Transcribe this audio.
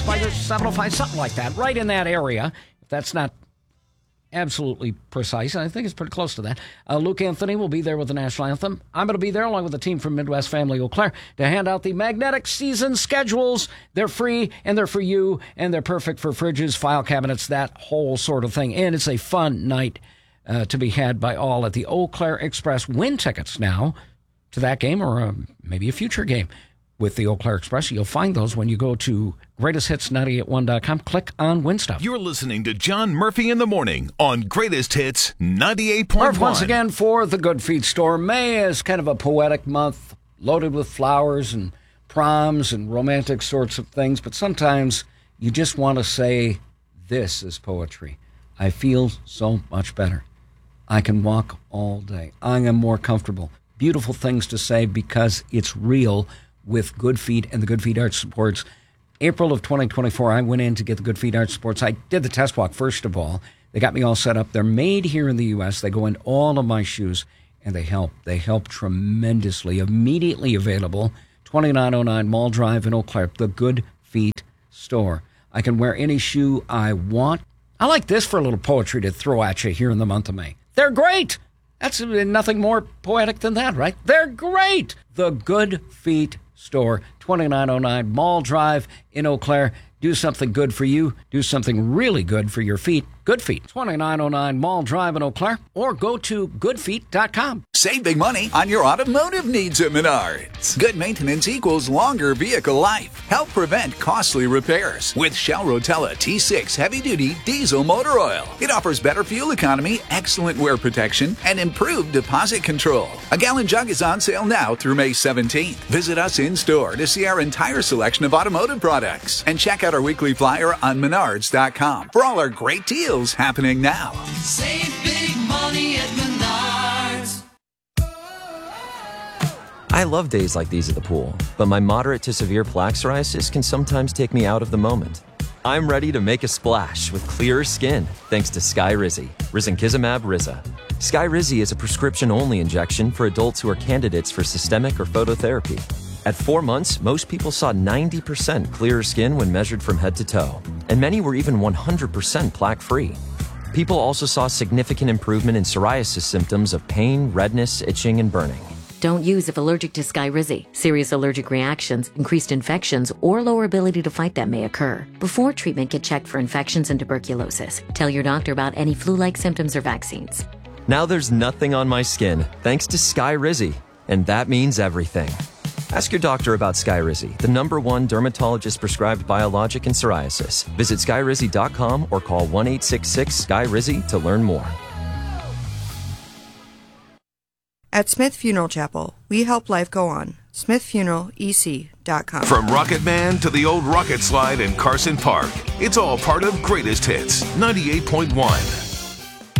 by 705, something like that, right in that area. If that's not absolutely precise, I think it's pretty close to that. Luke Anthony will be there with the national anthem. I'm going to be there along with the team from Midwest Family Eau Claire to hand out the magnetic season schedules. They're free, and they're for you, and they're perfect for fridges, file cabinets, that whole sort of thing. And it's a fun night to be had by all at the Eau Claire Express. Win tickets now to that game or maybe a future game with the Eau Claire Express. You'll find those when you go to greatesthits981.com. Click on Win Stuff. You're listening to John Murphy in the Morning on Greatest Hits 98.1. Murph, once again for the Good Feet store. May is kind of a poetic month, loaded with flowers and proms and romantic sorts of things, but sometimes you just want to say, this is poetry. I feel so much better. I can walk all day. I am more comfortable. Beautiful things to say because it's real with Good Feet and the Good Feet Arch Supports. April of 2024, I went in to get the Good Feet Arch Supports. I did the test walk, first of all. They got me all set up. They're made here in the U.S. They go in all of my shoes, and they help. They help tremendously. Immediately available, 2909 Mall Drive in Eau Claire, the Good Feet store. I can wear any shoe I want. I like this for a little poetry to throw at you here in the month of May. They're great. That's nothing more poetic than that, right? They're great. The Good Feet store, 2909 Mall Drive in Eau Claire. Do something good for you. Do something really good for your feet. Good Feet, 2909 Mall Drive in Eau Claire, or go to goodfeet.com. Save big money on your automotive needs at Menards. Good maintenance equals longer vehicle life. Help prevent costly repairs with Shell Rotella T6 heavy-duty diesel motor oil. It offers better fuel economy, excellent wear protection, and improved deposit control. A gallon jug is on sale now through May 17th. Visit us in-store to see our entire selection of automotive products. And check out our weekly flyer on Menards.com for all our great deals happening now. Save big money at Menards. I love days like these at the pool, but my moderate to severe plaque psoriasis can sometimes take me out of the moment. I'm ready to make a splash with clearer skin thanks to Skyrizi, risankizumab Riza. Skyrizi is a prescription-only injection for adults who are candidates for systemic or phototherapy. At 4 months, most people saw 90% clearer skin when measured from head to toe, and many were even 100% plaque-free. People also saw significant improvement in psoriasis symptoms of pain, redness, itching, and burning. Don't use if allergic to Skyrizi. Serious allergic reactions, increased infections, or lower ability to fight them may occur. Before treatment, get checked for infections and tuberculosis. Tell your doctor about any flu-like symptoms or vaccines. Now there's nothing on my skin thanks to Skyrizi, and that means everything. Ask your doctor about Skyrizi, the #1 dermatologist-prescribed biologic in psoriasis. Visit Skyrizi.com or call 1-866-SKY-RIZI to learn more. At Smith Funeral Chapel, we help life go on. SmithFuneralEC.com. From Rocket Man to the old rocket slide in Carson Park, it's all part of Greatest Hits 98.1.